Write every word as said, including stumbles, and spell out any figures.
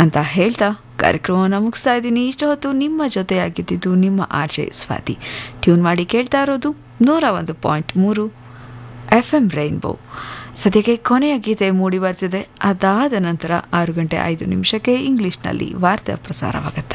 ಅಂತ ಹೇಳ್ತಾ ಕಾರ್ಯಕ್ರಮವನ್ನು ಮುಗಿಸ್ತಾ ಇದ್ದೀನಿ. ಇಷ್ಟು ಹೊತ್ತು ನಿಮ್ಮ ಜೊತೆಯಾಗಿದ್ದು ನಿಮ್ಮ ಆರ್ ಜೆ ಸ್ವಾತಿ. ಟ್ಯೂನ್ ಮಾಡಿ ಕೇಳ್ತಾ ಇರೋದು ನೂರ ಒಂದು ಪಾಯಿಂಟ್ ಮೂರು ಎಫ್ ಎಂ ರೈನ್ಬೋ. ಸದ್ಯಕ್ಕೆ ಕೊನೆಯ ಗೀತೆ ಮೂಡಿ ಬರ್ತಿದೆ. ಅದಾದ ನಂತರ ಆರು ಗಂಟೆ ಐದು ನಿಮಿಷಕ್ಕೆ ಇಂಗ್ಲಿಷ್ನಲ್ಲಿ ವಾರ್ತಾ ಪ್ರಸಾರವಾಗುತ್ತೆ.